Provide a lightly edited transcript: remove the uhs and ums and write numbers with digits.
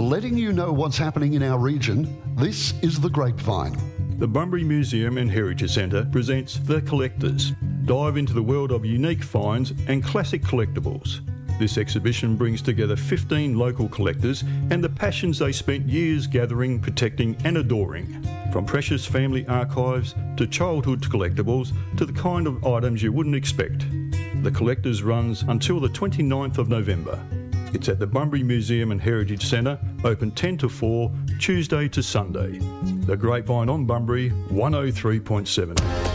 Letting you know what's happening in our region, this is The Grapevine. The Bunbury Museum and Heritage Centre presents The Collectors. Dive into the world of unique finds and classic collectibles. This exhibition brings together 15 local collectors and the passions they spent years gathering, protecting and adoring. From precious family archives to childhood collectibles to the kind of items you wouldn't expect. The Collectors runs until the 29th of November. It's at the Bunbury Museum and Heritage Centre, open 10 to 4, Tuesday to Sunday. The Grapevine on Bunbury, 103.7.